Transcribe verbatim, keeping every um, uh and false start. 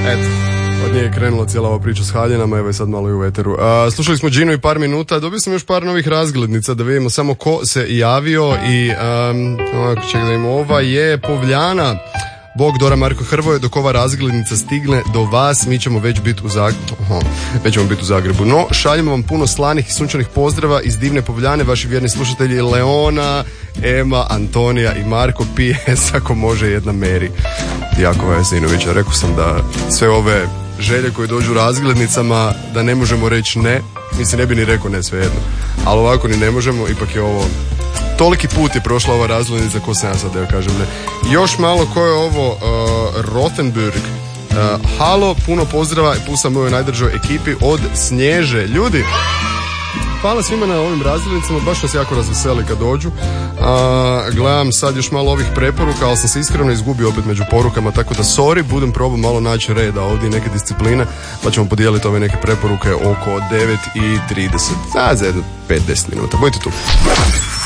Eto, od nje je krenula cijela ova priča s haljenama, evo je sad malo i u eteru. A, slušali smo Ginu i par minuta, dobio sam još par novih razglednica da vidimo samo ko se javio i um, ovako, čekaj da imamo, ova je Povljana. Bog Dora Marko Hrvoje, dok ova razglednica stigne do vas, mi ćemo već biti u Zagrebu. Oho, već ćemo biti u Zagrebu. No, šaljemo vam puno slanih i sunčanih pozdrava iz divne Povljane, vaši vjerni slušatelji Leona, Ema, Antonija i Marko. P S ako može jedna Meri. Jakova Jasinovića. Rekao sam da sve ove želje koje dođu razglednicama, da ne možemo reći ne. Mislim, ne bi ni rekao ne, svejedno. Ali ovako ni ne možemo, ipak je ovo... Toliki put je prošla ova razglednica, ko sam ja sad, evo kažem ne. Još malo, ko je ovo? Uh, Rothenburg. Uh, halo, puno pozdrava i pusa mojoj najdržoj ekipi od Snježe. Ljudi, hvala svima na ovim razglednicama, baš nas jako razveseli kad dođu. Uh, gledam sad još malo ovih preporuka, ali sam se iskreno izgubio opet među porukama, tako da sorry, budem probao malo naći reda ovdje, neke discipline, pa ćemo podijeliti ove neke preporuke oko devet i trideset, za jedno pet do deset minuta. Budite tu.